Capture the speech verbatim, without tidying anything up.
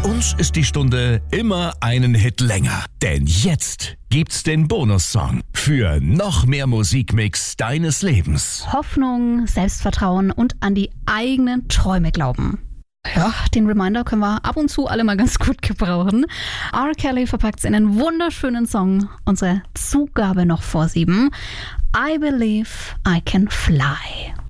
uns ist die Stunde immer einen Hit länger. Denn jetzt gibt's den Bonussong für noch mehr Musikmix deines Lebens. Hoffnung, Selbstvertrauen und an die eigenen Träume glauben. Ja, den Reminder können wir ab und zu alle mal ganz gut gebrauchen. R. Kelly verpackt es in einen wunderschönen Song. Unsere Zugabe noch vor sieben. I Believe I Can Fly.